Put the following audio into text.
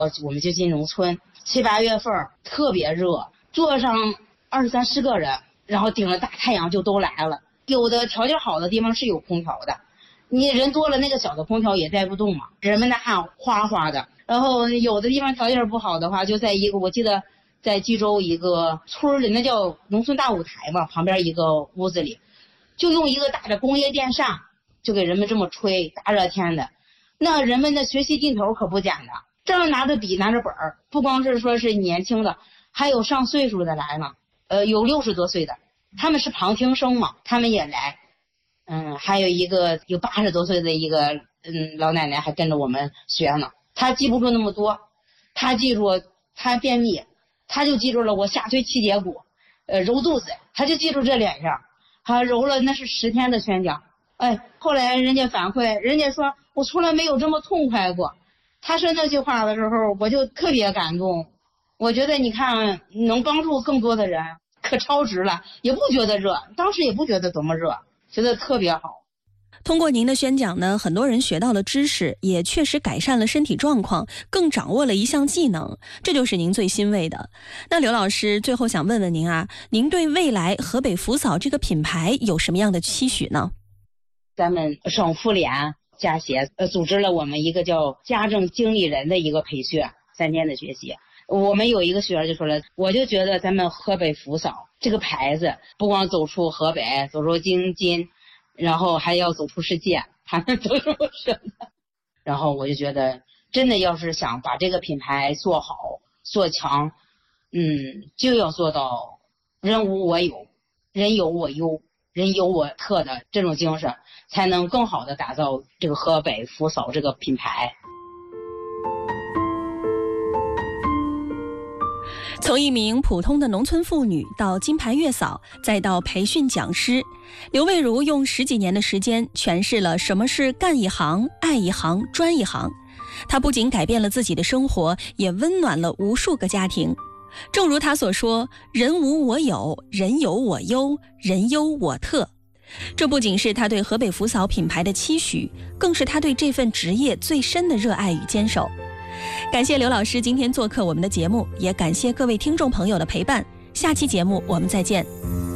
我们就进农村，7、8月份特别热，坐上20、30个人，然后顶着大太阳就都来了。有的条件好的地方是有空调的，你人多了，那个小的空调也带不动嘛，人们的汗哗哗的。然后有的地方条件不好的话，就在一个我记得在衢州一个村里，那叫农村大舞台嘛，旁边一个屋子里，就用一个大的工业电扇，就给人们这么吹，大热天的。那人们的学习劲头可不简单，这样拿着笔拿着本儿，不光是说是年轻的，还有上岁数的来了，有60多岁的，他们是旁听生嘛，他们也来。还有一个有80多岁的一个老奶奶还跟着我们学呢。她记不住那么多，她记住她便秘，她就记住了我下推七节骨，揉肚子，她就记住这2样，她揉了那是10天的宣讲。后来人家反馈，人家说我从来没有这么痛快过。她说那句话的时候，我就特别感动。我觉得你看能帮助更多的人，可超值了，也不觉得热，当时也不觉得多么热，觉得特别好。 通过您的宣讲呢，很多人学到了知识，也确实改善了身体状况，更掌握了一项技能，这就是您最欣慰的。那刘老师，最后想问问您啊，您对未来河北福嫂这个品牌有什么样的期许呢？ 咱们省妇联家协组织了我们一个叫家政经理人的一个培训，3天的学习。我们有一个学员就说了，我就觉得咱们河北福嫂这个牌子不光走出河北，走出京津，然后还要走出世界，他们都这么说的。然后我就觉得真的要是想把这个品牌做好做强，就要做到人无我有，人有我优，人有我特的这种精神，才能更好的打造这个河北福嫂这个品牌。 从一名普通的农村妇女到金牌月嫂，再到培训讲师，刘蔚如用10几年的时间诠释了什么是干一行、爱一行、专一行。她不仅改变了自己的生活，也温暖了无数个家庭。正如她所说，人无我有，人有我优，人优我特。这不仅是她对河北福嫂品牌的期许，更是她对这份职业最深的热爱与坚守。感谢刘老师今天做客我们的节目，也感谢各位听众朋友的陪伴。下期节目我们再见。